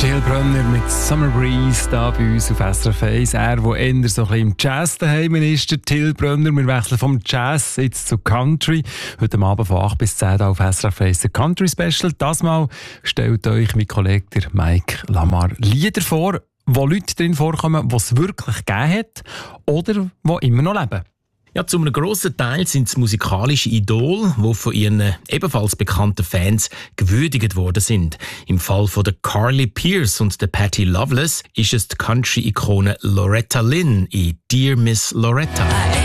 Till Brönner mit Summer Breeze da bei uns auf SRF 1. Er, der eher so ein bisschen im Jazz daheim ist, der Till Brönner. Wir wechseln vom Jazz jetzt zu Country. Heute Abend von 8 bis 10 auf SRF 1 ein Country Special. Das Mal stellt euch mein Kollege der Mike Lamar Lieder vor, wo Leute drin vorkommen, die es wirklich gegeben hat oder die immer noch leben. Ja, zu einem grossen Teil sind es musikalische Idole, die von ihren ebenfalls bekannten Fans gewürdigt worden sind. Im Fall von der Carly Pearce und der Patti Loveless ist es die Country-Ikone Loretta Lynn in «Dear Miss Loretta».